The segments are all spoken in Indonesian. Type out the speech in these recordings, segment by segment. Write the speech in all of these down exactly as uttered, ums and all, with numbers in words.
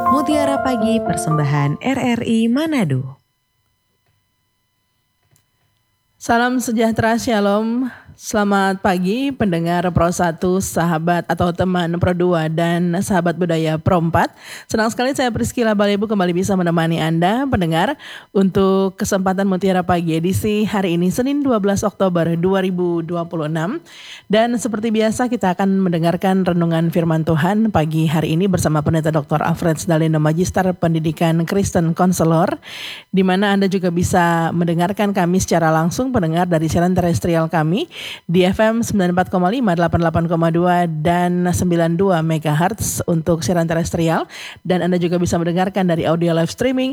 Mutiara Pagi Persembahan R R I Manado. Salam sejahtera, shalom. Selamat pagi pendengar Pro satu, sahabat atau teman Pro dua, dan sahabat budaya Pro empat. Senang sekali saya Priscila Balebu kembali bisa menemani Anda pendengar untuk kesempatan Mutiara Pagi edisi hari ini Senin dua belas Oktober dua ribu dua puluh enam. Dan seperti biasa kita akan mendengarkan renungan firman Tuhan pagi hari ini bersama Pendeta Doktor Alfred Daleno, Magister Pendidikan Kristen Konselor, di mana Anda juga bisa mendengarkan kami secara langsung pendengar dari siaran terestrial kami di F M sembilan puluh empat koma lima, delapan puluh delapan koma dua dan sembilan puluh dua megahertz untuk siaran terestrial, dan Anda juga bisa mendengarkan dari audio live streaming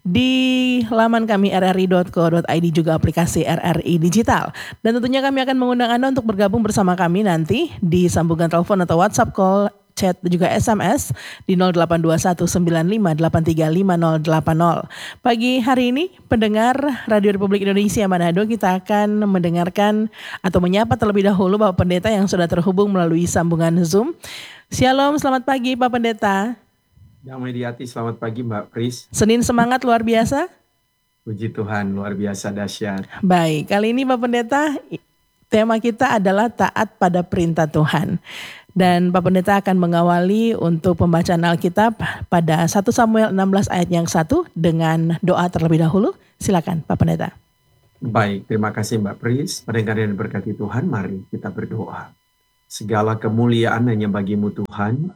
di laman kami r r i dot co dot i d, juga aplikasi R R I Digital. Dan tentunya kami akan mengundang Anda untuk bergabung bersama kami nanti di sambungan telepon atau WhatsApp call, chat, dan juga S M S di nol delapan dua satu sembilan lima delapan tiga lima nol delapan nol. Pagi hari ini pendengar Radio Republik Indonesia Manado, kita akan mendengarkan atau menyapa terlebih dahulu Bapak Pendeta yang sudah terhubung melalui sambungan Zoom. Shalom, selamat pagi Pak Pendeta. Damai di hati, selamat pagi Mbak Pris. Senin semangat luar biasa. Puji Tuhan, luar biasa dahsyat. Baik, kali ini Pak Pendeta tema kita adalah taat pada perintah Tuhan. Dan Pak Pendeta akan mengawali untuk pembacaan Alkitab pada satu Samuel enam belas ayat yang satu dengan doa terlebih dahulu. Silakan Pak Pendeta. Baik, terima kasih Mbak Pris. Pendengar yang berkati Tuhan, mari kita berdoa. Segala kemuliaan hanya bagimu Tuhan,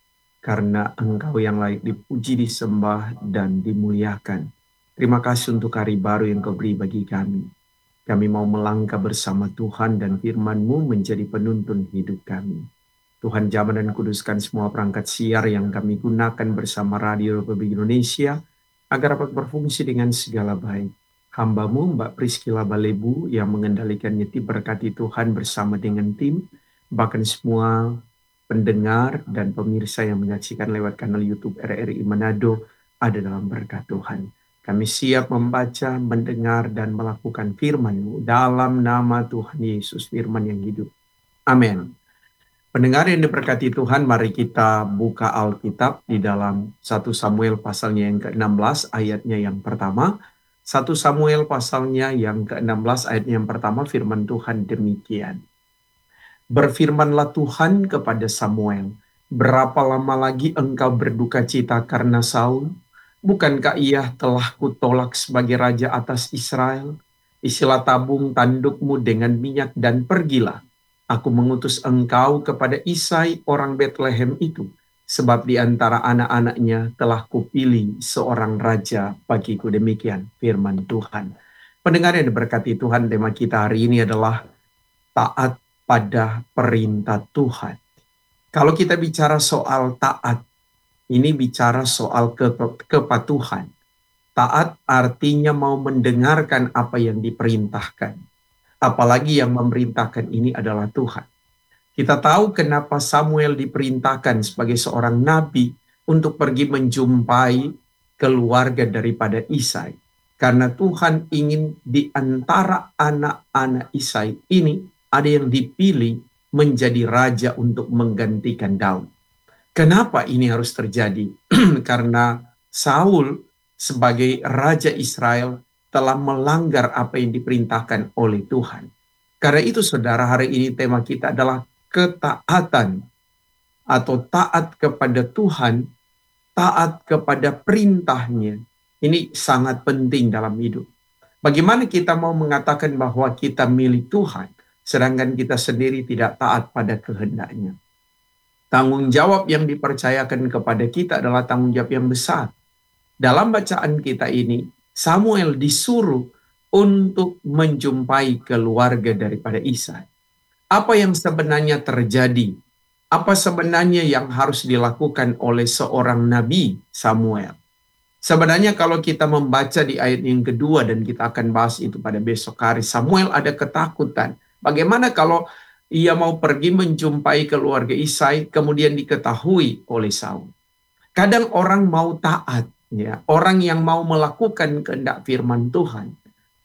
karena Engkau yang layak dipuji, disembah, dan dimuliakan. Terima kasih untuk hari baru yang Kau beri bagi kami. Kami mau melangkah bersama Tuhan dan firman-Mu menjadi penuntun hidup kami. Tuhan, jamah dan kuduskan semua perangkat siar yang kami gunakan bersama Radio Republik Indonesia agar dapat berfungsi dengan segala baik. Hamba-Mu Mbak Priscila Balebu yang mengendalikannya, berkati Tuhan bersama dengan tim, bahkan semua pendengar dan pemirsa yang menyaksikan lewat kanal YouTube R R I Manado ada dalam berkat Tuhan. Kami siap membaca, mendengar, dan melakukan firman-Mu dalam nama Tuhan Yesus, firman yang hidup. Amin. Pendengar yang diberkati Tuhan, mari kita buka Alkitab di dalam satu Samuel pasalnya yang ke enam belas ayatnya yang pertama. satu Samuel pasalnya yang ke enam belas ayatnya yang pertama, firman Tuhan demikian. Berfirmanlah Tuhan kepada Samuel, berapa lama lagi engkau berduka cita karena Saul? Bukankah ia telah kutolak sebagai raja atas Israel? Isilah tabung tandukmu dengan minyak dan pergilah. Aku mengutus engkau kepada Isai orang Betlehem itu, sebab di antara anak-anaknya telah kupilih seorang raja bagiku. Demikian firman Tuhan. Pendengar yang diberkati Tuhan, tema kita hari ini adalah taat pada perintah Tuhan. Kalau kita bicara soal taat, ini bicara soal ke- kepatuhan. Taat artinya mau mendengarkan apa yang diperintahkan. Apalagi yang memerintahkan ini adalah Tuhan. Kita tahu kenapa Samuel diperintahkan sebagai seorang nabi untuk pergi menjumpai keluarga daripada Isai. Karena Tuhan ingin di antara anak-anak Isai ini ada yang dipilih menjadi raja untuk menggantikan Daud. Kenapa ini harus terjadi? Karena Saul sebagai raja Israel telah melanggar apa yang diperintahkan oleh Tuhan. Karena itu saudara, hari ini tema kita adalah ketaatan atau taat kepada Tuhan, taat kepada perintahnya. Ini sangat penting dalam hidup. Bagaimana kita mau mengatakan bahwa kita milik Tuhan, sedangkan kita sendiri tidak taat pada kehendaknya? Tanggung jawab yang dipercayakan kepada kita adalah tanggung jawab yang besar. Dalam bacaan kita ini, Samuel disuruh untuk menjumpai keluarga daripada Isai. Apa yang sebenarnya terjadi? Apa sebenarnya yang harus dilakukan oleh seorang nabi Samuel? Sebenarnya kalau kita membaca di ayat yang kedua, dan kita akan bahas itu pada besok hari, Samuel ada ketakutan. Bagaimana kalau ia mau pergi menjumpai keluarga Isai, kemudian diketahui oleh Saul? Kadang orang mau taat, ya, orang yang mau melakukan kehendak firman Tuhan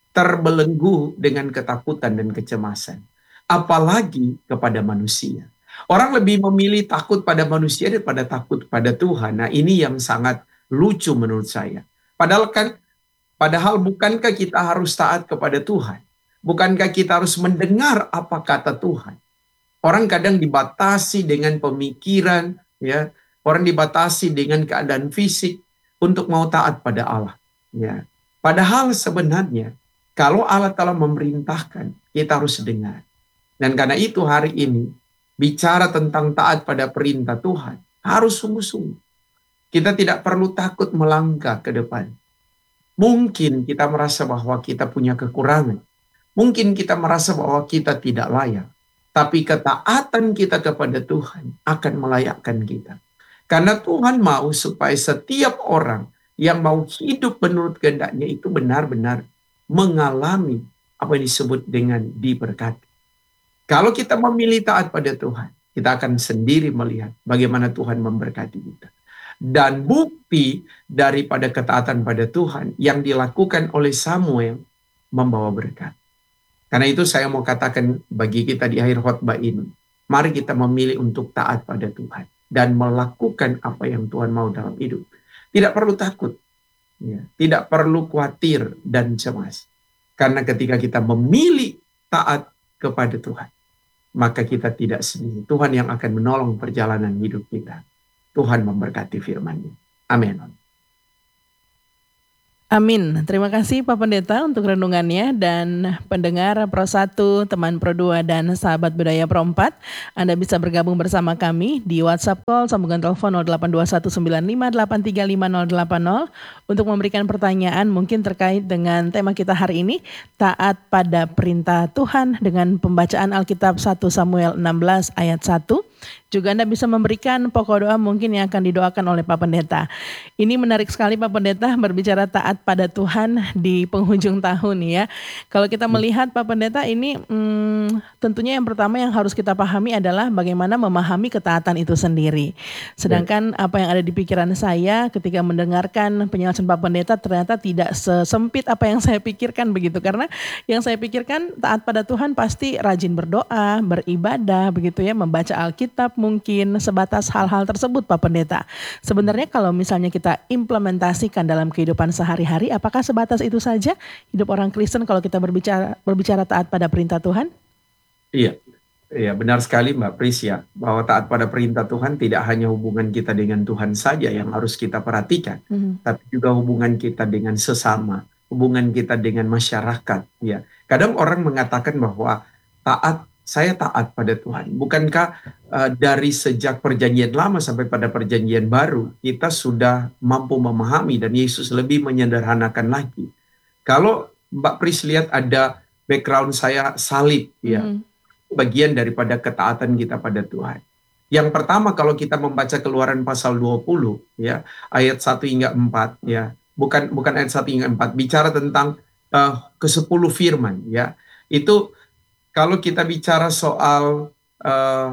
terbelenggu dengan ketakutan dan kecemasan, apalagi kepada manusia. Orang lebih memilih takut pada manusia daripada takut pada Tuhan. Nah, ini yang sangat lucu menurut saya. Padahal kan, padahal bukankah kita harus taat kepada Tuhan? Bukankah kita harus mendengar apa kata Tuhan? Orang kadang dibatasi dengan pemikiran, ya. Orang dibatasi dengan keadaan fisik untuk mau taat pada Allah, ya. Padahal sebenarnya kalau Allah telah memerintahkan, kita harus dengar. Dan karena itu hari ini bicara tentang taat pada perintah Tuhan harus sungguh-sungguh. Kita tidak perlu takut melangkah ke depan. Mungkin kita merasa bahwa kita punya kekurangan. Mungkin kita merasa bahwa kita tidak layak. Tapi ketaatan kita kepada Tuhan akan melayakkan kita. Karena Tuhan mau supaya setiap orang yang mau hidup menurut kehendaknya itu benar-benar mengalami apa yang disebut dengan diberkati. Kalau kita memilih taat pada Tuhan, kita akan sendiri melihat bagaimana Tuhan memberkati kita. Dan bukti daripada ketaatan pada Tuhan yang dilakukan oleh Samuel membawa berkat. Karena itu saya mau katakan bagi kita di akhir khotbah ini, mari kita memilih untuk taat pada Tuhan dan melakukan apa yang Tuhan mau dalam hidup. Tidak perlu takut, ya. Tidak perlu khawatir dan cemas. Karena ketika kita memilih taat kepada Tuhan, maka kita tidak sendiri. Tuhan yang akan menolong perjalanan hidup kita. Tuhan memberkati firman-Nya. Amin. Amin. Terima kasih Pak Pendeta untuk renungannya dan pendengar Pro satu, teman Pro dua dan sahabat budaya Pro empat. Anda bisa bergabung bersama kami di WhatsApp call sambungan telepon nol delapan dua satu sembilan lima delapan tiga lima nol delapan nol untuk memberikan pertanyaan mungkin terkait dengan tema kita hari ini, taat pada perintah Tuhan dengan pembacaan Alkitab satu Samuel enam belas ayat satu. Juga Anda bisa memberikan pokok doa mungkin yang akan didoakan oleh Pak Pendeta. Ini menarik sekali Pak Pendeta berbicara taat pada Tuhan di penghujung tahun ya. Kalau kita melihat Pak Pendeta ini hmm, tentunya yang pertama yang harus kita pahami adalah bagaimana memahami ketaatan itu sendiri. Sedangkan apa yang ada di pikiran saya ketika mendengarkan penjelasan Pak Pendeta ternyata tidak sesempit apa yang saya pikirkan begitu. Karena yang saya pikirkan taat pada Tuhan pasti rajin berdoa, beribadah begitu ya, membaca Alkitab, mungkin sebatas hal-hal tersebut Pak Pendeta. Sebenarnya kalau misalnya kita implementasikan dalam kehidupan sehari-hari, apakah sebatas itu saja hidup orang Kristen kalau kita berbicara berbicara taat pada perintah Tuhan? Iya, iya benar sekali Mbak Pris ya, bahwa taat pada perintah Tuhan tidak hanya hubungan kita dengan Tuhan saja yang harus kita perhatikan, mm-hmm. tapi juga hubungan kita dengan sesama, hubungan kita dengan masyarakat. Ya, kadang orang mengatakan bahwa taat saya taat pada Tuhan. Bukankah uh, dari sejak perjanjian lama sampai pada perjanjian baru, kita sudah mampu memahami dan Yesus lebih menyederhanakan lagi. Kalau Mbak Pris lihat ada background saya salib, ya, mm. bagian daripada ketaatan kita pada Tuhan. Yang pertama kalau kita membaca Keluaran pasal dua puluh, ya, ayat satu hingga empat, ya, bukan bukan ayat satu hingga empat, bicara tentang uh, kesepuluh firman, ya, itu kalau kita bicara soal uh,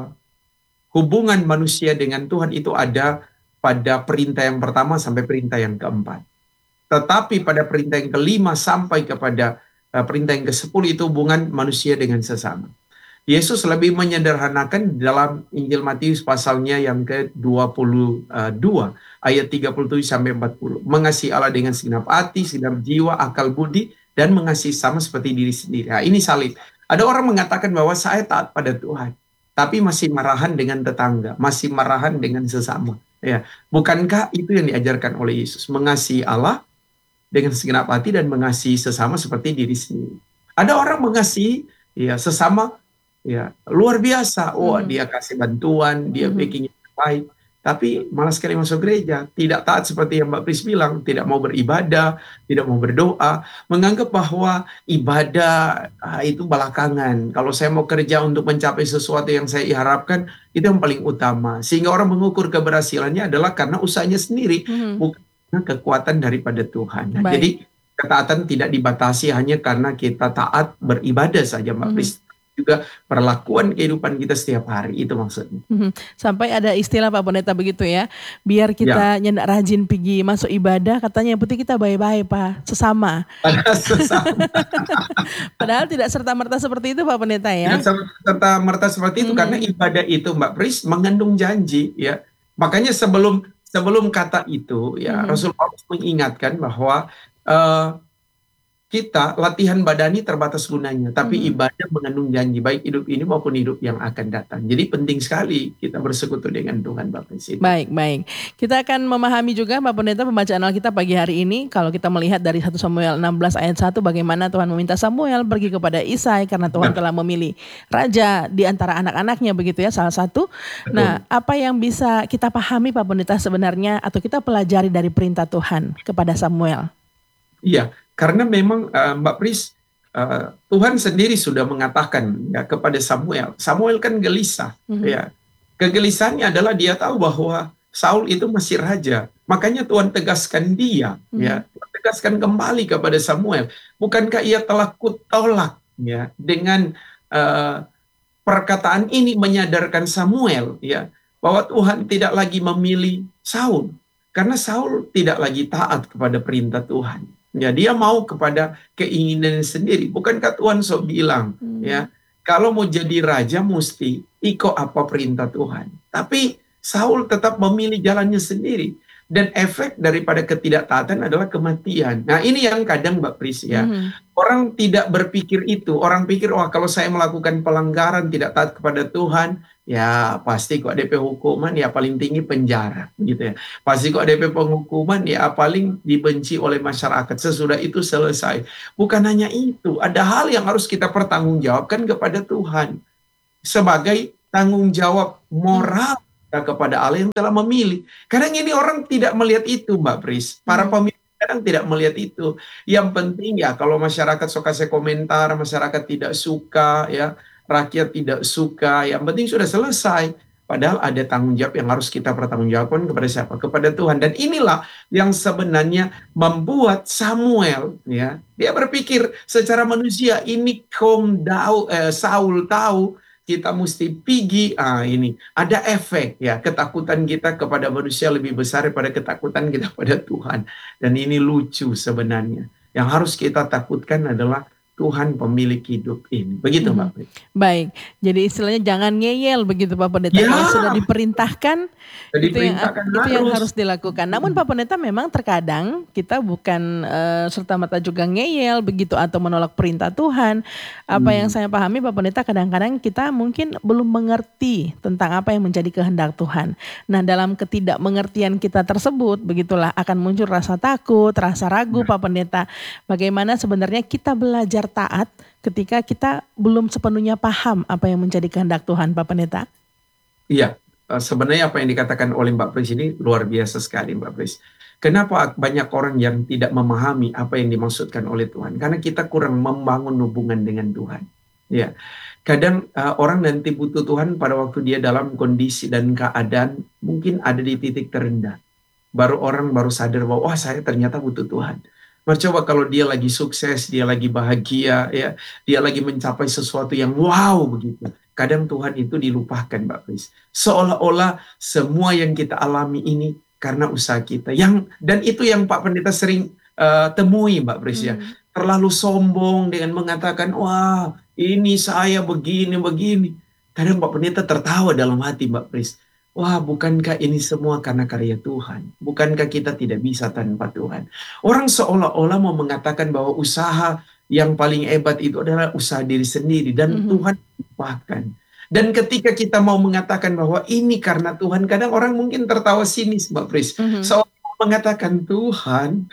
hubungan manusia dengan Tuhan itu ada pada perintah yang pertama sampai perintah yang keempat. Tetapi pada perintah yang kelima sampai kepada uh, perintah yang kesepuluh itu hubungan manusia dengan sesama. Yesus lebih menyederhanakan dalam Injil Matius pasalnya yang ke dua puluh dua ayat tiga puluh tujuh sampai empat puluh. Mengasihi Allah dengan segenap hati, segenap jiwa, akal budi dan mengasihi sama seperti diri sendiri. Nah, ini salib. Ada orang mengatakan bahwa saya taat pada Tuhan, tapi masih marahan dengan tetangga, masih marahan dengan sesama. Ya, bukankah itu yang diajarkan oleh Yesus? Mengasihi Allah dengan segenap hati dan mengasihi sesama seperti diri sendiri. Ada orang mengasihi ya sesama ya luar biasa. Oh, hmm. dia kasih bantuan, dia hmm. bikin yang baik. Tapi malah sekali masuk gereja, tidak taat seperti yang Mbak Pris bilang, tidak mau beribadah, tidak mau berdoa, menganggap bahwa ibadah ah, itu belakangan. Kalau saya mau kerja untuk mencapai sesuatu yang saya harapkan, itu yang paling utama. Sehingga orang mengukur keberhasilannya adalah karena usahanya sendiri, hmm. bukan kekuatan daripada Tuhan. Nah, jadi ketaatan tidak dibatasi hanya karena kita taat beribadah saja, Mbak Pris. Hmm. juga perlakuan kehidupan kita setiap hari. Itu maksudnya. Mhm. Sampai ada istilah Pak Pendeta begitu ya, biar Ya, kita nyendak rajin pergi masuk ibadah, katanya yang penting kita baik-baik Pak, sesama. pada sesama. Padahal tidak serta-merta seperti itu Pak Pendeta ya. Tidak serta merta seperti itu, karena Mhm. ibadah itu Mbak Pris mengandung janji ya. Makanya sebelum sebelum kata itu ya, Mhm. Rasul Paulus mengingatkan bahwa eh, kita latihan badani terbatas gunanya, tapi Mhm. ibadah mengandung janji baik hidup ini maupun hidup yang akan datang. Jadi penting sekali kita bersekutu dengan Tuhan, Mbak Pris. Itu. Baik, baik. Kita akan memahami juga Pak Pendeta pembacaan Alkitab pagi hari ini. Kalau kita melihat dari satu Samuel enam belas ayat satu, bagaimana Tuhan meminta Samuel pergi kepada Isai karena Tuhan Ya, telah memilih raja di antara anak-anaknya begitu ya, salah satu. Nah, betul. apa yang bisa kita pahami Pak Pendeta sebenarnya atau kita pelajari dari perintah Tuhan kepada Samuel? Iya, karena memang eh, Mbak Pris, eh, Tuhan sendiri sudah mengatakan ya kepada Samuel. Samuel kan gelisah, Mhm. ya. Kegelisahannya adalah dia tahu bahwa Saul itu masih raja. Makanya Tuhan tegaskan dia, ya. Mhm. Tuhan tegaskan kembali kepada Samuel. Bukankah ia telah kutolak, ya, dengan eh, perkataan ini menyadarkan Samuel, ya, bahwa Tuhan tidak lagi memilih Saul karena Saul tidak lagi taat kepada perintah Tuhan. Ya, dia mau kepada keinginan sendiri. Bukankah Tuhan sok bilang, ya, Hmm. kalau mau jadi raja mesti ikut apa perintah Tuhan. Tapi Saul tetap memilih jalannya sendiri. Dan efek daripada ketidaktaatan adalah kematian. Nah, ini yang kadang Mbak Pris ya, Mhm. orang tidak berpikir itu. Orang pikir, wah kalau saya melakukan pelanggaran tidak taat kepada Tuhan, ya pasti kok D P hukuman ya paling tinggi penjara, gitu ya. Pasti kok D P penghukuman ya paling dibenci oleh masyarakat. Sesudah itu selesai. Bukan hanya itu, ada hal yang harus kita pertanggungjawabkan kepada Tuhan sebagai tanggung jawab Mhm. moral kita kepada Allah yang telah memilih. Kadang ini orang tidak melihat itu, Mbak Pris. Para Mhm. pemimpin kadang tidak melihat itu. Yang penting ya kalau masyarakat suka saya komentar, masyarakat tidak suka, ya rakyat tidak suka, yang penting sudah selesai. Padahal ada tanggung jawab yang harus kita pertanggungjawabkan kepada siapa? Kepada Tuhan. Dan inilah yang sebenarnya membuat Samuel, ya, dia berpikir secara manusia, ini kaum Daud, eh, Saul tahu kita mesti pergi. Ah, ini ada efek ya, ketakutan kita kepada manusia lebih besar daripada ketakutan kita pada Tuhan. Dan ini lucu sebenarnya. Yang harus kita takutkan adalah Tuhan pemilik hidup ini. Begitu Mbak Mhm. Pris. Baik, jadi istilahnya jangan ngeyel begitu Pak Pendeta. Ya, Kalau sudah diperintahkan, jadi itu yang perintahkan itu yang harus. harus dilakukan. Namun Pak Pendeta memang terkadang kita bukan eh, serta-merta juga ngeyel begitu atau menolak perintah Tuhan. Apa yang Hmm. saya pahami Pak Pendeta, kadang-kadang kita mungkin belum mengerti tentang apa yang menjadi kehendak Tuhan. Nah, dalam ketidakmengertian kita tersebut, begitulah akan muncul rasa takut, rasa ragu Pak Pendeta. Bagaimana sebenarnya kita belajar taat ketika kita belum sepenuhnya paham apa yang menjadi kehendak Tuhan, Pak Pendeta? Iya, eh, sebenarnya apa yang dikatakan oleh Mbak Pris ini luar biasa sekali, Mbak Pris. Kenapa banyak orang yang tidak memahami apa yang dimaksudkan oleh Tuhan? Karena kita kurang membangun hubungan dengan Tuhan. Ya, kadang uh, orang nanti butuh Tuhan pada waktu dia dalam kondisi dan keadaan mungkin ada di titik terendah. Baru orang baru sadar bahwa wah saya ternyata butuh Tuhan. Nah, coba kalau dia lagi sukses, dia lagi bahagia, ya, dia lagi mencapai sesuatu yang wow begitu. Kadang Tuhan itu dilupakan, Mbak Pris. Seolah-olah semua yang kita alami ini karena usaha kita. Yang dan itu yang Pak Pendeta sering uh, temui, Mbak Pris ya. Hmm. Terlalu sombong dengan mengatakan, wah ini saya begini begini. Kadang Pak Pendeta tertawa dalam hati, Mbak Pris. Wah, bukankah ini semua karena karya Tuhan? Bukankah kita tidak bisa tanpa Tuhan? Orang seolah-olah mau mengatakan bahwa usaha yang paling hebat itu adalah usaha diri sendiri. Dan Mhm. Tuhan lupakan. Dan ketika kita mau mengatakan bahwa ini karena Tuhan, kadang orang mungkin tertawa sinis, Mbak Pris. Mhm. Seolah mengatakan Tuhan,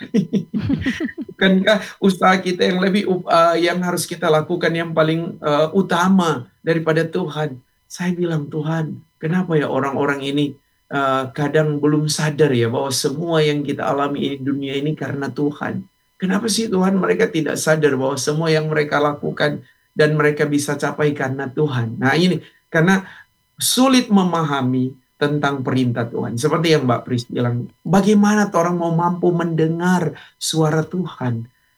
bukankah usaha kita yang lebih uh, yang harus kita lakukan yang paling uh, utama daripada Tuhan? Saya bilang, Tuhan, kenapa ya orang-orang ini uh, kadang belum sadar ya bahwa semua yang kita alami di dunia ini karena Tuhan. Kenapa sih Tuhan mereka tidak sadar bahwa semua yang mereka lakukan dan mereka bisa capai karena Tuhan? Nah ini, karena sulit memahami tentang perintah Tuhan. Seperti yang Mbak Pris bilang, bagaimana orang mau mampu mendengar suara Tuhan?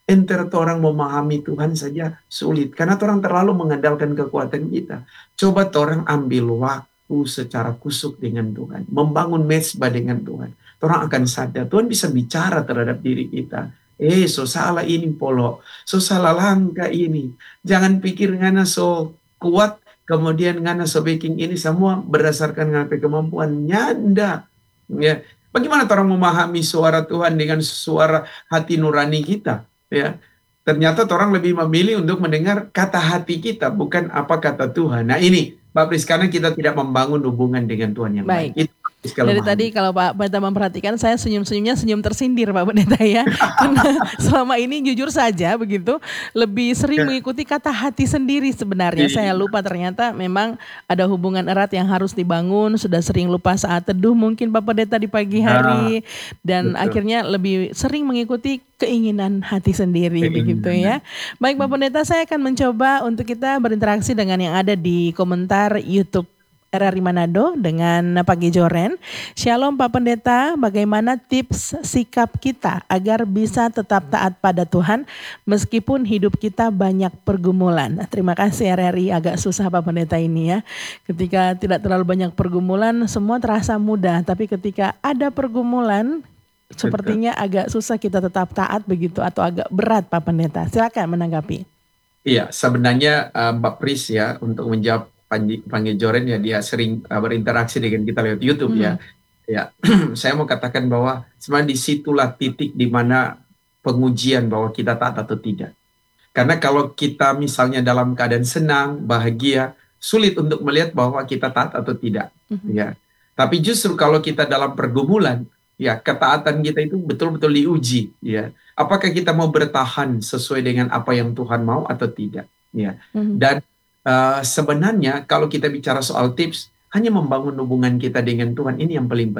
enter orang memahami Tuhan saja sulit. Karena orang terlalu mengandalkan kekuatan kita. Coba orang ambil waktu secara kusuk dengan Tuhan. Membangun mezbah dengan Tuhan. Orang akan sadar, Tuhan bisa bicara terhadap diri kita. Eh, so salah ini polo. So salah langkah ini. Jangan pikir ngana so kuat, kemudian ngana so baking ini semua berdasarkan ngana kemampuan. Nyanda. Ya. Bagaimana orang memahami suara Tuhan dengan suara hati nurani kita? Ya, ternyata orang lebih memilih untuk mendengar kata hati kita, bukan apa kata Tuhan. Nah ini, Mbak Pris, karena kita tidak membangun hubungan dengan Tuhan yang baik. Baik. Itu kelemahan. Dari tadi kalau Pak Pendeta memperhatikan, saya senyum-senyumnya senyum tersindir Pak Pendeta ya. Karena selama ini jujur saja begitu, lebih sering mengikuti kata hati sendiri sebenarnya. Saya lupa ternyata memang ada hubungan erat yang harus dibangun. Sudah sering lupa saat teduh mungkin Pak Pendeta di pagi hari. Dan betul. akhirnya lebih sering mengikuti keinginan hati sendiri Keinginan. begitu ya. Baik Pak Pendeta, saya akan mencoba untuk kita berinteraksi dengan yang ada di komentar YouTube R R I Manado dengan Pagi Joren. Shalom Pak Pendeta, bagaimana tips sikap kita agar bisa tetap taat pada Tuhan meskipun hidup kita banyak pergumulan? Nah, terima kasih R R I, agak susah Pak Pendeta ini ya. Ketika tidak terlalu banyak pergumulan semua terasa mudah, tapi ketika ada pergumulan sepertinya agak susah kita tetap taat begitu atau agak berat Pak Pendeta. Silakan menanggapi. Iya, sebenarnya uh, Mbak Pris ya, untuk menjawab Panggil Joren ya, dia sering uh, berinteraksi dengan kita lewat YouTube hmm. ya. Ya, saya mau katakan bahwa sebenarnya disitulah titik di mana pengujian bahwa kita taat atau tidak. Karena kalau kita misalnya dalam keadaan senang, bahagia, sulit untuk melihat bahwa kita taat atau tidak. Hmm. Ya, tapi justru kalau kita dalam pergumulan, ya ketaatan kita itu betul-betul diuji. Ya, apakah kita mau bertahan sesuai dengan apa yang Tuhan mau atau tidak? Ya, hmm. dan Uh, sebenarnya kalau kita bicara soal tips, hanya membangun hubungan kita dengan Tuhan, ini yang paling penting.